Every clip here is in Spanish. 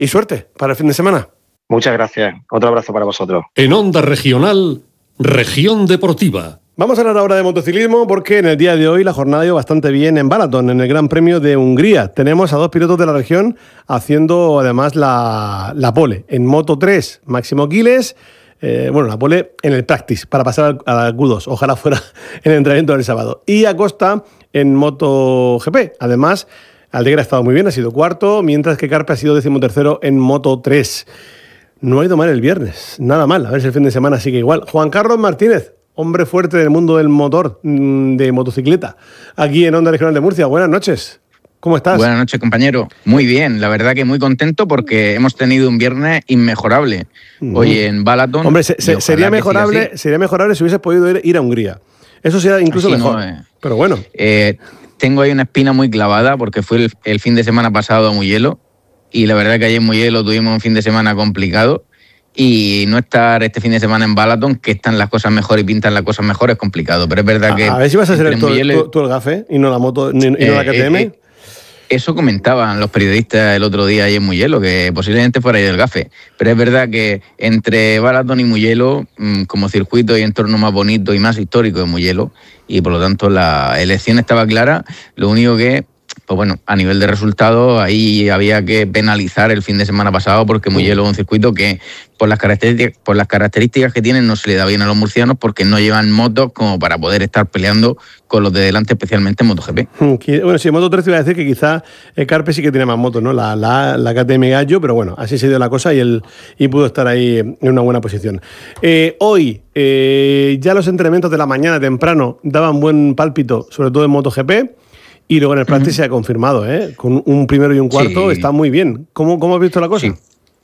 y suerte para el fin de semana. Muchas gracias. Otro abrazo para vosotros. En Onda Regional, Región Deportiva. Vamos a hablar ahora de motociclismo porque en el día de hoy la jornada ha ido bastante bien en Balaton, en el Gran Premio de Hungría. Tenemos a 2 pilotos de la región haciendo además la pole. En Moto 3, Máximo Quiles, la pole en el practice para pasar a Q2. Ojalá fuera en el entrenamiento del sábado. Y Acosta en Moto GP. Además, Aldeguer ha estado muy bien, ha sido cuarto, mientras que Carpe ha sido 13º en Moto 3. No ha ido mal el viernes, nada mal. A ver si el fin de semana sigue igual. Juan Carlos Martínez, hombre fuerte del mundo del motor, de motocicleta, aquí en Onda Regional de Murcia. Buenas noches. ¿Cómo estás? Buenas noches, compañero. Muy bien, la verdad que muy contento porque hemos tenido un viernes inmejorable hoy en Balaton. Hombre, sería mejorable si hubieses podido ir a Hungría. Eso sería incluso así mejor. No, pero bueno. Tengo ahí una espina muy clavada porque fue el fin de semana pasado a Mugello y la verdad que allí en Mugello tuvimos un fin de semana complicado. Y no estar este fin de semana en Balaton, que están las cosas mejor y pintan las cosas mejor, es complicado. Pero es verdad que... A ver si vas a ser tú el gafe y no la moto, y no la KTM. Eso comentaban los periodistas el otro día ahí en Mugello, que posiblemente fuera ahí del gafe. Pero es verdad que entre Balaton y Mugello, como circuito y entorno más bonito y más histórico de Mugello, y por lo tanto la elección estaba clara, lo único que... Pues bueno, a nivel de resultados, ahí había que penalizar el fin de semana pasado porque Mugello es un circuito que, por las características que tienen, no se le da bien a los murcianos porque no llevan motos como para poder estar peleando con los de delante, especialmente en MotoGP. Bueno, sí, en Moto 3 te iba a decir que quizá Carpe sí que tiene más motos, ¿no? La KTM Gallo, pero bueno, así se dio la cosa y pudo estar ahí en una buena posición. Hoy, ya los entrenamientos de la mañana temprano daban buen pálpito, sobre todo en MotoGP. Y luego en el practice se ha confirmado, con un primero y un cuarto, sí. Está muy bien. ¿Cómo has visto la cosa? Sí.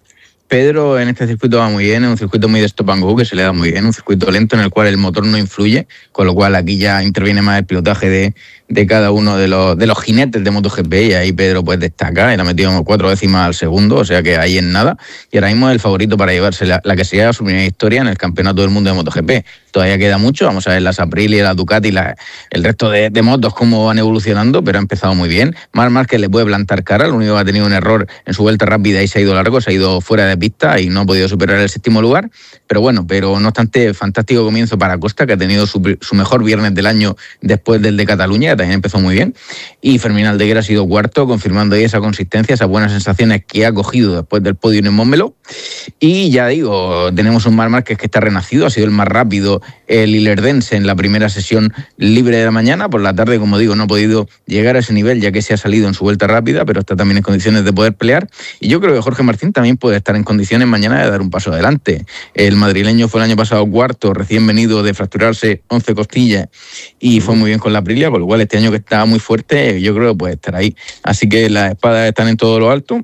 Pedro en este circuito va muy bien, es un circuito muy de stop and go que se le da muy bien, un circuito lento en el cual el motor no influye, con lo cual aquí ya interviene más el pilotaje de cada uno de los jinetes de MotoGP y ahí Pedro pues destaca, él ha metido 4 décimas al segundo, o sea que ahí en nada, y ahora mismo es el favorito para llevarse la que sería su primera historia en el Campeonato del Mundo de MotoGP. Todavía queda mucho, vamos a ver las Aprilia, la Ducati, el resto de motos cómo van evolucionando, pero ha empezado muy bien. Marc Márquez le puede plantar cara, lo único que ha tenido un error en su vuelta rápida y se ha ido largo, se ha ido fuera de pista y no ha podido superar el 7º lugar, pero no obstante, fantástico comienzo para Acosta, que ha tenido su mejor viernes del año después del de Cataluña, que también empezó muy bien, y Fermín Aldeguer ha sido cuarto, confirmando ahí esa consistencia, esas buenas sensaciones que ha cogido después del podio en Montmeló. Y ya digo, tenemos un Marc Márquez que está renacido, ha sido el más rápido, el ilerdense en la primera sesión libre de la mañana. Por la tarde, como digo, no ha podido llegar a ese nivel ya que se ha salido en su vuelta rápida, pero está también en condiciones de poder pelear, y yo creo que Jorge Martín también puede estar en condiciones mañana de dar un paso adelante. El madrileño fue el año pasado cuarto, recién venido de fracturarse 11 costillas y fue muy bien con la Aprilia, con lo cual este año que está muy fuerte, yo creo que puede estar ahí. Así que las espadas están en todo lo alto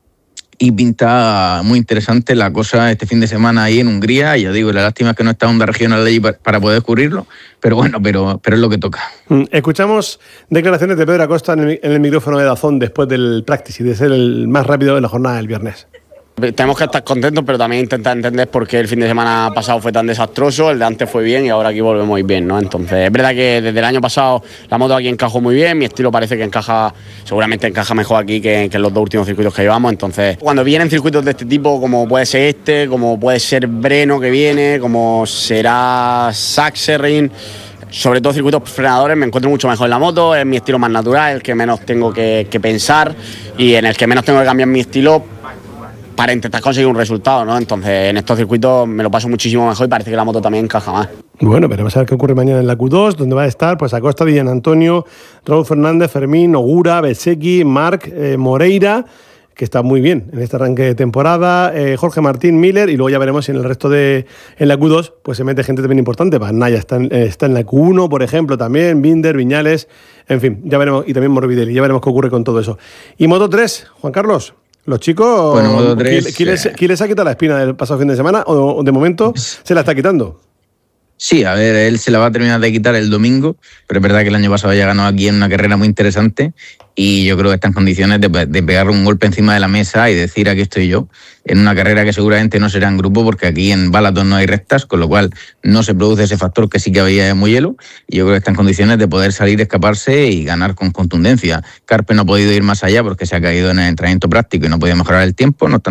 y pinta muy interesante la cosa este fin de semana ahí en Hungría. Y ya digo, la lástima es que no está Onda Regional allí para poder cubrirlo, pero bueno, pero es lo que toca. Escuchamos declaraciones de Pedro Acosta en el micrófono de Dazón después del practice y de ser el más rápido de la jornada del viernes. Tenemos que estar contentos, pero también intentar entender por qué el fin de semana pasado fue tan desastroso, el de antes fue bien y ahora aquí volvemos a ir bien, ¿no? Entonces, es verdad que desde el año pasado la moto aquí encajó muy bien, mi estilo parece que seguramente encaja mejor aquí que en los 2 últimos circuitos que llevamos. Entonces, cuando vienen circuitos de este tipo, como puede ser como puede ser Breno que viene, como será Sachsenring, sobre todo circuitos frenadores, me encuentro mucho mejor en la moto, es mi estilo más natural, el que menos tengo que pensar y en el que menos tengo que cambiar mi estilo para intentar conseguir un resultado, ¿no? Entonces, en estos circuitos me lo paso muchísimo mejor y parece que la moto también encaja más. Bueno, pero vamos a ver qué ocurre mañana en la Q2, donde va a estar pues Acosta, Villan Antonio, Raúl Fernández, Fermín, Ogura, Bezzecchi, Marc, Moreira, que está muy bien en este arranque de temporada, Jorge Martín, Miller, y luego ya veremos si en el resto en la Q2 pues se mete gente también importante. Naya está en la Q1, por ejemplo, también, Binder, Viñales, en fin, ya veremos, y también Morbidelli, ya veremos qué ocurre con todo eso. Y Moto 3, Juan Carlos. Los chicos, bueno, Moto 3, ¿quién les ha quitado la espina del pasado fin de semana o de momento se la está quitando? Sí, a ver, él se la va a terminar de quitar el domingo, pero es verdad que el año pasado ya ganó aquí en una carrera muy interesante y yo creo que está en condiciones de pegar un golpe encima de la mesa y decir aquí estoy yo, en una carrera que seguramente no será en grupo porque aquí en Balaton no hay rectas, con lo cual no se produce ese factor que sí que había en Mugello y yo creo que está en condiciones de poder salir, escaparse y ganar con contundencia. Carpe no ha podido ir más allá porque se ha caído en el entrenamiento práctico y no podía mejorar el tiempo, no